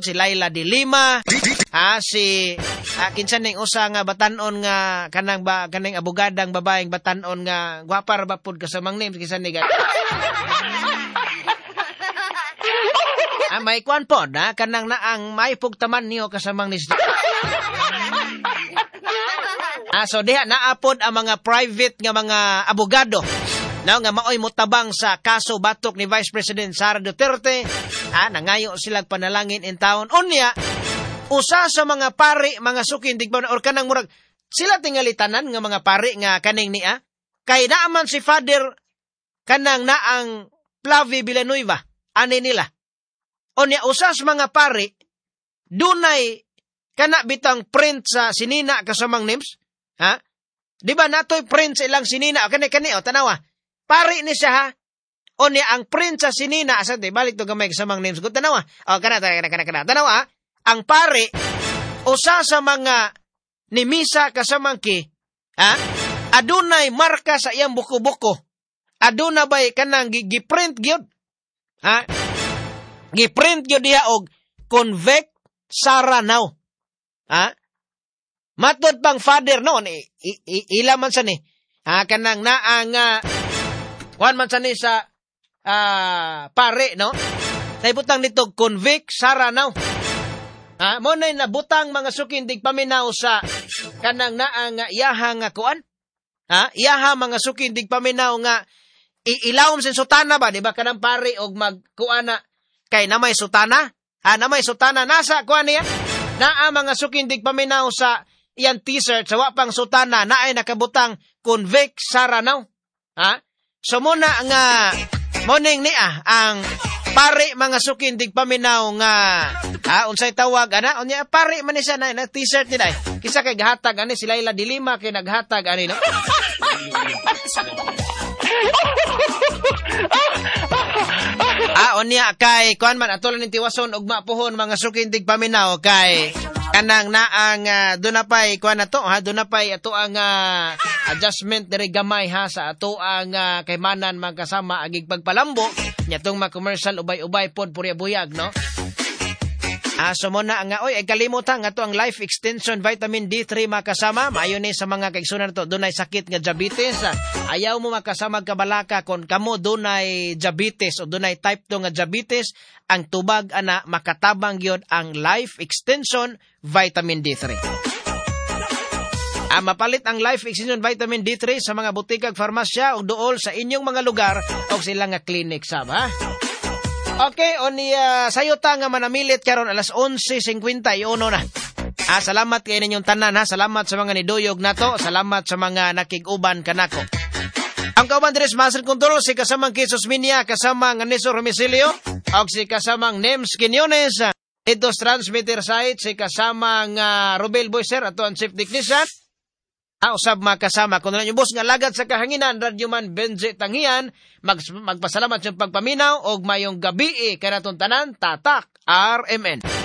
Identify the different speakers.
Speaker 1: si Laila de Lima, si kinsan ning usa nga batan-on nga kanang abogadang babaeng batan-on nga gwapa ra ba pud kasamang names kinsan ni may kwan po na kanang naang may pugtaman niyo kasamang ni so diha naapod ang mga private nga mga abogado no, nga maoy mutabang sa kaso batok ni Vice President Sara Duterte. Nangayo silang panalangin in town. Unya, usa sa mga pari, mga sukin, digbaw or kanang murag, sila tingalitanan nga mga pari nga kaning niya. Kay naaman si Father kanang naang Flavie Villanueva. Ani nila. Unya, usa sa mga pari, dunay kana bitang print sa sinina kasamang names. Di ba natoy print sa ilang sinina? Kani, tanawa. Pari ni siya ha. O niya ang print sa sinina. Asante, balik to gamay kasamang names ko. Tanawa. Kana. Tanawa. Ang pari, usa sa mga ni Misa kasamangki, adunay marka sa iyang buko-buko. Aduna ba'y kanang giprint gyud? Giprint gyud diha og convict Sara now. Matod pang Father noon, ila man sa ni. Kanang naang kuan man sa ni sa pare, no? Naibutang nito, convict Sara now. Mo na nabutang mga sukin dig paminaw sa kanang naang iyaha nga kuan. Iyaha mga sukin dig paminaw nga ilawom sin sutana ba, di ba kanang pare og magkuana kay na may sutana? Na may sutana nasa kuan niya? Naa mga sukin dig paminaw sa iyan t-shirt sa wapang sutana na ay nakabutang convict Sara now. So muna nga morning niya ang pare mga sukin dig paminaw nga unsay tawag unya pare man ni siya na t-shirt ni dai. Kisa kay gahatag ani si Laila de Lima kay naghatag ani no. Unya kay kuan man atulan ni tiwason ug mapuhon mga sukin dig paminaw kay kanang naang dunapay kuan nato dunapay ato ang adjustment diri gamay sa ato ang kaymanan magkasama agig pagpalambo nya tong mga commercial ubay-ubay pod purya-buyag no. So muna nga ay kalimutan nga to ang Life Extension Vitamin D3 makasama maayo ni sa mga kaigsunan nato dunay sakit nga diabetes. Ayaw mo makasama kabalaka kon kamo dunay diabetes o dunay type 2 nga diabetes, ang tubag ana makatabang gyud ang Life Extension Vitamin D3. Mapalit ang Life Extension Vitamin D3 sa mga butikag farmasya o dool sa inyong mga lugar o sila nga clinic saba. Okay, sayo ta nga manamilit karon alas 11:51 na. Salamat kay ninyong tanan salamat sa mga niduyog nato, salamat sa mga nakig-uban kanako. Ang kauban diri sa Master Control si kasamang Jesus Minia, kasamang Nestor Romicilio, og si kasamang Nems Quinones. Ito transmitter site si kasamang Robel Boyser ato ang chief technician. Usab makasama kung na yung boss nga lagad sa kahanginan, Radyo Man Benji Tangian, magpasalamat sa pagpaminaw og mayong gabi kanatong tanan, tatak RMN.